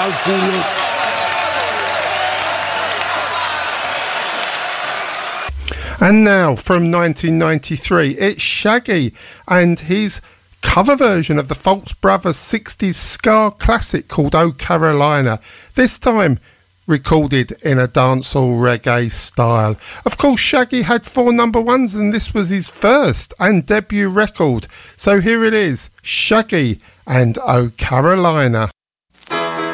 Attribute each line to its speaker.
Speaker 1: al culo.
Speaker 2: And now, from 1993, it's Shaggy and his cover version of the Fultz Brothers 60s ska classic called Oh Carolina, this time recorded in a dancehall reggae style. Of course, Shaggy had 4 number ones and this was his first and debut record. So here it is, Shaggy and Oh Carolina.